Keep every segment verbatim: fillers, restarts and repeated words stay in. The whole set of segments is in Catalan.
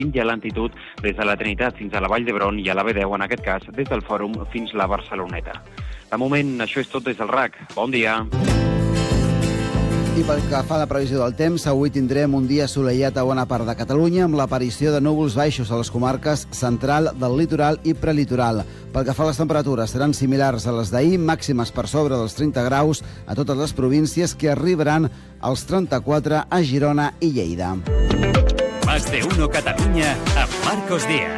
i a l'altitud des de la Trinitat fins a la Vall d'Hebron i a la B deu, en aquest cas, des del Fòrum fins la Barceloneta. De moment, això és tot des del R A C. Bon dia. I pel que fa a la previsió del temps, avui tindrem un dia assolellat a bona part de Catalunya amb l'aparició de núvols baixos a les comarques central, del litoral i prelitoral. Pel que fa a les temperatures, seran similars a les d'ahir, màximes per sobre dels trenta graus a totes les províncies, que arribaran als trenta-quatre a Girona i Lleida. Más de uno Catalunya amb Marcos Díaz.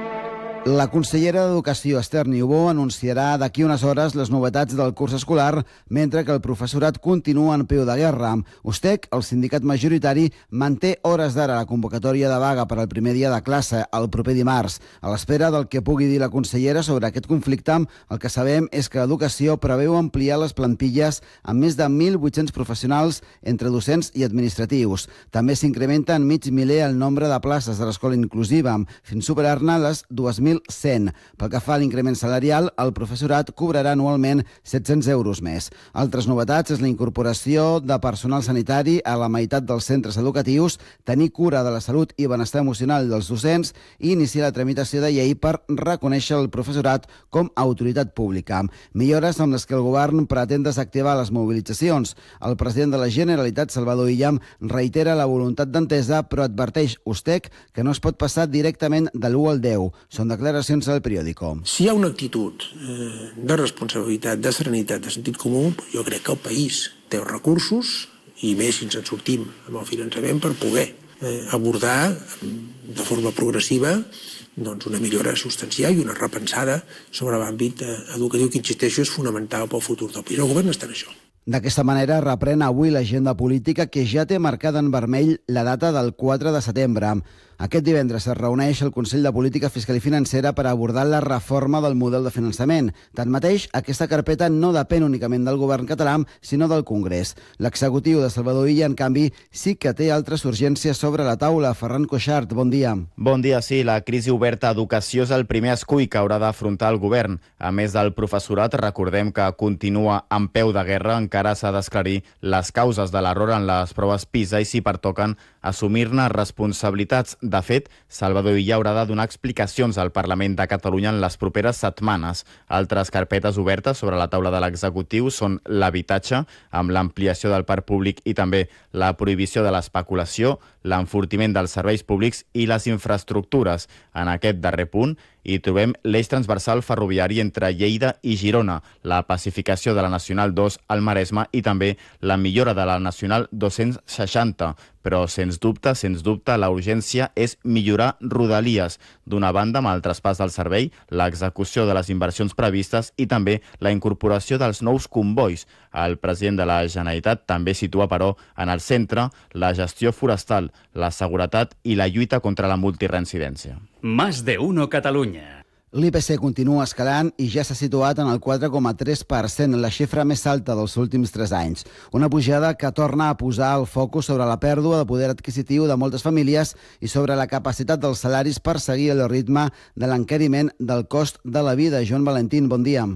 La consellera d'Educació, Esther Niubó, anunciarà d'aquí unes hores les novetats del curs escolar, mentre que el professorat continua en peu de guerra. USTEC, el sindicat majoritari, manté hores d'ara la convocatòria de vaga per al primer dia de classe, el proper dimarts. A l'espera del que pugui dir la consellera sobre aquest conflicte, el que sabem és que Educació preveu ampliar les plantilles amb més de mil vuit-cents professionals entre docents i administratius. També s'incrementa en mig miler el nombre de places de l'escola inclusiva, fins superar-ne les dues mil cent. Pel que fa a l'increment salarial, el professorat cobrarà anualment set-cents euros més. Altres novetats és la incorporació de personal sanitari a la meitat dels centres educatius, tenir cura de la salut i benestar emocional dels docents i iniciar la tramitació de llei per reconèixer el professorat com a autoritat pública. Millores amb les que el govern pretén desactivar les mobilitzacions. El president de la Generalitat, Salvador Illa, reitera la voluntat d'entesa, però adverteix USTEC que no es pot passar directament de l'u al deu. Són declaracions al periòdico. Si hi ha una actitud eh, de responsabilitat, de serenitat, de sentit comú, jo crec que el país té els recursos, i més si ens en sortim amb el finançament, per poder eh, abordar de forma progressiva doncs, una millora substancial i una repensada sobre l'àmbit eh, educatiu, que, insisteixo, és fonamental pel futur del país. El govern està en això. D'aquesta manera, reprèn avui l'agenda política, que ja té marcada en vermell la data del quatre de setembre. Aquest divendres es reuneix el Consell de Política Fiscal i Financera per abordar la reforma del model de finançament. Tanmateix, aquesta carpeta no depèn únicament del govern català, sinó del Congrés. L'executiu de Salvador Illa, en canvi, sí que té altres urgències sobre la taula. Ferran Coixart, bon dia. Bon dia, sí. La crisi oberta a educació és el primer escull que haurà d'afrontar el govern. A més del professorat, recordem que continua en peu de guerra, encara s'ha d'esclarir les causes de l'error en les proves PISA i, si pertoquen, assumir-ne responsabilitats. De fet, Salvador Illa haurà de donar explicacions al Parlament de Catalunya en les properes setmanes. Altres carpetes obertes sobre la taula de l'executiu són l'habitatge, amb l'ampliació del parc públic i també la prohibició de l'especulació, l'enfortiment dels serveis públics i les infraestructures. En aquest darrer punt hi trobem l'eix transversal ferroviari entre Lleida i Girona, la pacificació de la Nacional dos al Maresme i també la millora de la Nacional dos-cents seixanta. Però, sens dubte, sens dubte, la urgència és millorar Rodalies. D'una banda, amb el traspàs del servei, l'execució de les inversions previstes i també la incorporació dels nous convois. El president de la Generalitat també situa, però, en el centre la gestió forestal, la seguretat i la lluita contra la multireincidència. Más de uno Catalunya. L'I P C continua escalant i ja s'ha situat en el quatre coma tres per cent, la xifra més alta dels últims tres anys. Una pujada que torna a posar el focus sobre la pèrdua de poder adquisitiu de moltes famílies i sobre la capacitat dels salaris per seguir el ritme de l'encariment del cost de la vida. Joan Valentín, bon dia.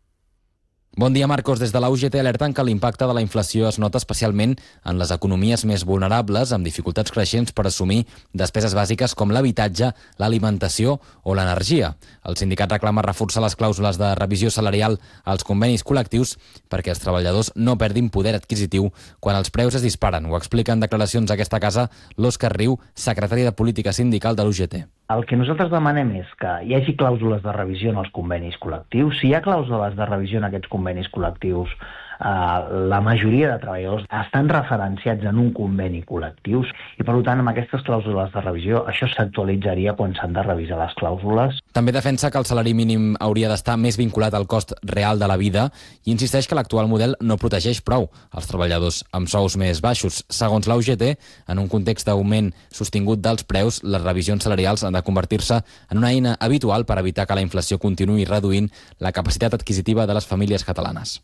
Bon dia, Marcos. Des de la U G T alerten que l'impacte de la inflació es nota especialment en les economies més vulnerables, amb dificultats creixents per assumir despeses bàsiques com l'habitatge, l'alimentació o l'energia. El sindicat reclama reforçar les clàusules de revisió salarial als convenis col·lectius perquè els treballadors no perdin poder adquisitiu quan els preus es disparen. Ho explica en declaracions a aquesta casa l'Òscar Riu, secretari de Política Sindical de l'U G T. El que nosaltres demanem és que hi hagi clàusules de revisió en els convenis col·lectius. Si hi ha clàusules de revisió en aquests convenis col·lectius, Uh, la majoria de treballadors estan referenciats en un conveni col·lectiu i, per tant, amb aquestes clàusules de revisió això s'actualitzaria quan s'han de revisar les clàusules. També defensa que el salari mínim hauria d'estar més vinculat al cost real de la vida i insisteix que l'actual model no protegeix prou els treballadors amb sous més baixos. Segons la U G T, en un context d'augment sostingut dels preus, les revisions salarials han de convertir-se en una eina habitual per evitar que la inflació continuï reduint la capacitat adquisitiva de les famílies catalanes.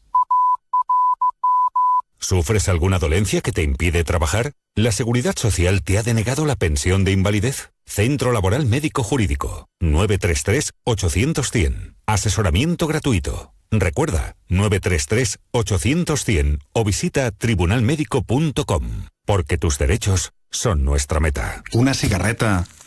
¿Sufres alguna dolencia que te impide trabajar? ¿La Seguridad Social te ha denegado la pensión de invalidez? Centro Laboral Médico Jurídico. nueve tres tres, ochocientos, cien. Asesoramiento gratuito. Recuerda, nueve tres tres, ochocientos, cien o visita tribunal médico punto com. Porque tus derechos son nuestra meta. Una cigarreta